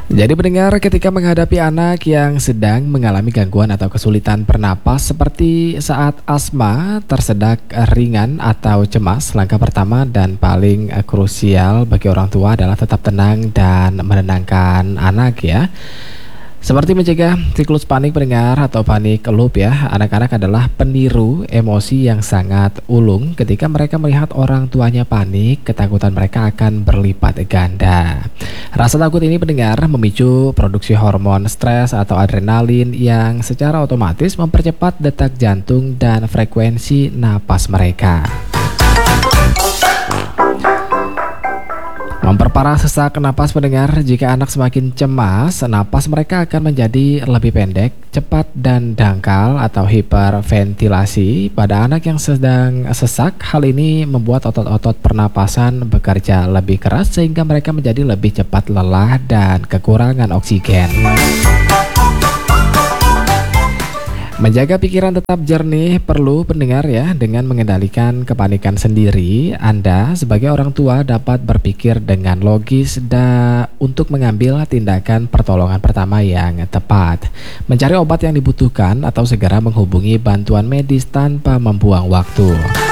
Jadi pendengar, ketika menghadapi anak yang sedang mengalami gangguan atau kesulitan bernapas seperti saat asma, tersedak ringan atau cemas, langkah pertama dan paling krusial bagi orang tua adalah tetap tenang dan menenangkan anak ya. Seperti mencegah siklus panik pendengar atau panik loop ya. Anak-anak adalah peniru emosi yang sangat ulung. Ketika mereka melihat orang tuanya panik, ketakutan mereka akan berlipat ganda. Rasa takut ini pendengar memicu produksi hormon stres atau adrenalin yang secara otomatis mempercepat detak jantung dan frekuensi napas mereka. Memperparah sesak napas pendengar, jika anak semakin cemas, napas mereka akan menjadi lebih pendek, cepat dan dangkal atau hiperventilasi. Pada anak yang sedang sesak, hal ini membuat otot-otot pernapasan bekerja lebih keras sehingga mereka menjadi lebih cepat lelah dan kekurangan oksigen. Menjaga pikiran tetap jernih perlu pendengar ya. Dengan mengendalikan kepanikan sendiri, Anda sebagai orang tua dapat berpikir dengan logis untuk mengambil tindakan pertolongan pertama yang tepat, mencari obat yang dibutuhkan atau segera menghubungi bantuan medis tanpa membuang waktu.